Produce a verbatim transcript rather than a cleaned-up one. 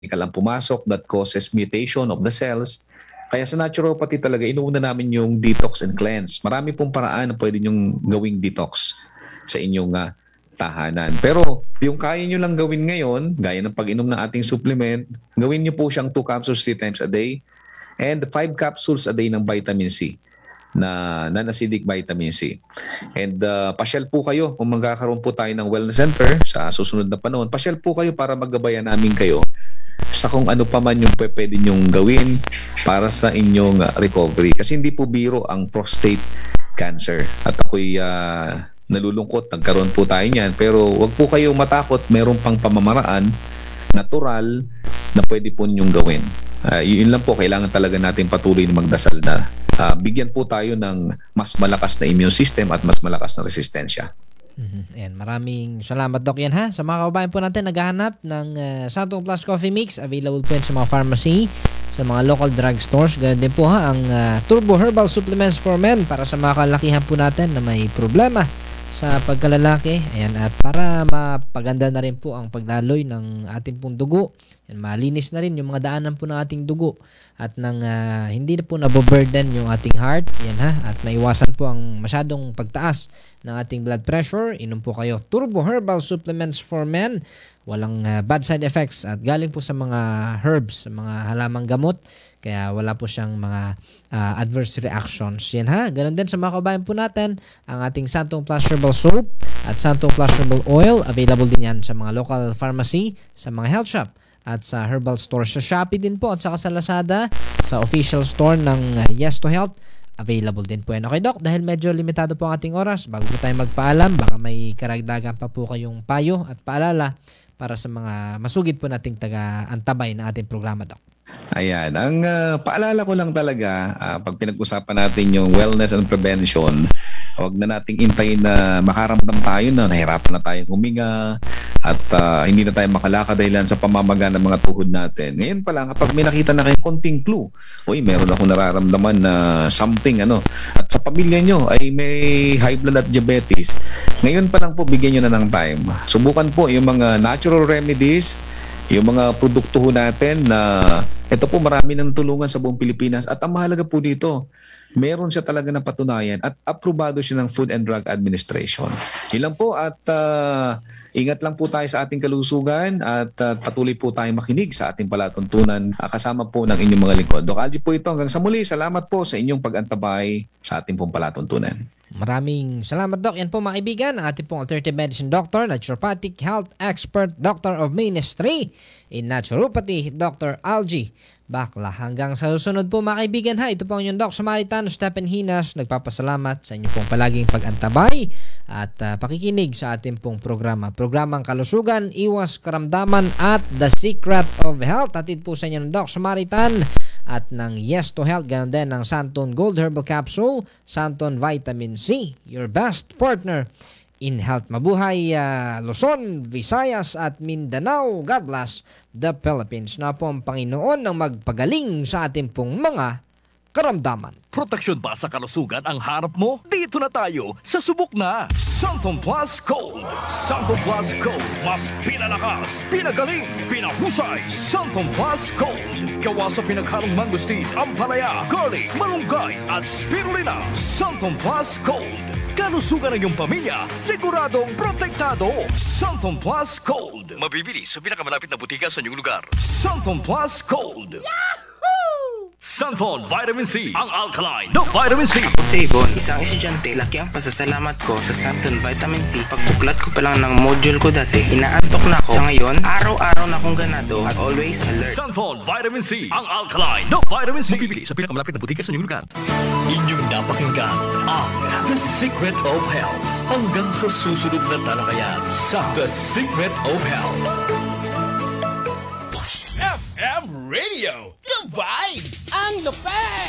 chemical ang pumasok that causes mutation of the cells. Kaya sa naturopathy talaga, inuuna namin yung detox and cleanse. Marami pong paraan na pwede nyong gawing detox sa inyong uh, tahanan. Pero yung kaya nyo lang gawin ngayon, gaya ng pag-inom ng ating supplement, gawin nyo po siyang two capsules three times a day and five capsules a day ng vitamin C, na non-acidic vitamin C. And uh, pasyal po kayo kung magkakaroon po tayo ng wellness center sa susunod na panahon. Pasyal po kayo para magabayan namin kayo sa kung ano pa man yung pwede nyong gawin para sa inyong uh, recovery. Kasi hindi po biro ang prostate cancer. At ako'y uh, nalulungkot, nagkaroon po tayo niyan. Pero wag po kayong matakot, meron pang pamamaraan, natural, na pwede po nyong gawin. Uh, yun lang po, kailangan talaga natin patuloy na magdasal na uh, bigyan po tayo ng mas malakas na immune system at mas malakas na resistensya. Mm-hmm. Ayan, maraming salamat, Doc. Yan ha, sa mga kababayan po natin naghahanap ng uh, Santo Plus Coffee Mix, available po yan sa mga pharmacy, sa mga local drug stores. Ganyan din po ha, ang uh, Turbo Herbal Supplements for Men para sa mga kalakihan po natin na may problema sa pagkalalaki. Ayan, at para mapaganda na rin po ang pagdaloy ng ating pong dugo. Ayan, malinis na rin yung mga daanan po ng ating dugo at nang uh, hindi na po naboburden yung ating heart. Ayan ha, at maiwasan po ang masyadong pagtaas ng ating blood pressure. Inom po kayo Turbo Herbal Supplements for Men. Walang uh, bad side effects at galing po sa mga herbs, sa mga halamang gamot. Kaya wala po siyang mga uh, adverse reactions. Yan ha. Ganon din sa mga kabayan po natin, ang ating Santong Plus Herbal Soap at Santong Plus Herbal Oil. Available din yan sa mga local pharmacy, sa mga health shop at sa herbal store. Sa Shopee din po at saka sa Lazada, sa official store ng uh, Yes to Health. Available din po yan. Okay, Doc, dahil medyo limitado po ang ating oras, bago po tayo magpaalam, baka may karagdagan pa po kayong payo at paalala para sa mga masugid po nating taga-antabay na ating programa, Doc. Ayan, ang uh, paalala ko lang talaga, uh, pag pinag-usapan natin yung wellness and prevention, huwag na nating intayin na makaramdam tayo na nahirapan na tayong huminga at uh, hindi na tayo makalakad dahilan sa pamamaga ng mga tuhod natin. Ngayon pa lang, kapag may nakita na kayong konting clue, uy, meron ako nararamdaman na something, ano, at sa pamilya nyo ay may high blood at diabetes, ngayon pa lang po, bigyan nyo na ng time. Subukan po yung mga natural remedies, yung mga produkto ho natin na ito po marami ng tulungan sa buong Pilipinas at ang mahalaga po dito, meron siya talaga ng patunayan at aprobado siya ng Food and Drug Administration. Yun lang po at uh, ingat lang po tayo sa ating kalusugan at uh, patuloy po tayong makinig sa ating palatuntunan uh, kasama po ng inyong mga lingkod. Doc Algie po ito. Hanggang sa muli, salamat po sa inyong pag-antabay sa ating pong palatuntunan. Maraming salamat, Doc. Yan po mga kaibigan, ang ating pong alternative medicine doctor, naturopathic health expert, doctor of ministry in naturopathy, Doctor Algie Bakla. Hanggang sa susunod po mga kaibigan ha, ito po ang inyong Doc Samaritan, Stephen Hinas, nagpapasalamat sa inyong pong palaging pag-antabay at uh, pakikinig sa ating pong programa. Programang Kalusugan, Iwas Karamdaman at The Secret of Health. Atid po sa inyo ng Doc Samaritan at ng Yes to Health, ganoon din ng Santon Gold Herbal Capsule, Santon Vitamin C, your best partner in health. Mabuhay uh, Luzon, Visayas at Mindanao. God bless the Philippines. Na po ang Panginoon ang magpagaling sa ating pong mga karamdaman. Proteksyon ba sa kalusugan ang harap mo? Dito na tayo sa subok na Santon Plus Gold. Santon Plus Gold. Mas pinalakas, pinagaling, pinahusay. Santon Plus Gold. Gawa sa pinaghalong mangustin, ampalaya, garlic, malunggay at spirulina. Santon Plus Gold. Kalusugan ng iyong pamilya, siguradong protektado. Santon Plus Gold. Mabibili sa pinakamalapit na butika sa inyong lugar. Santon Plus Gold. Yahoo! Santon Vitamin C, ang alkaline ng vitamin C. Ako si Ibon, isang estudyante. Laki ang pasasalamat ko sa Santon Vitamin C. Pagpuklat ko pa lang ng module ko dati, inaantok na ako. Sa ngayon, araw-araw na akong ganado at always alert. Santon Vitamin C, ang alkaline ng vitamin C. Mabibili sa pinakamalapit na butika sa inyong lugar. Inyong napakinggan ang The Secret of Health. Hanggang sa susunod na talakayan sa The Secret of Health. F M Radio, the vibes, ang lupet!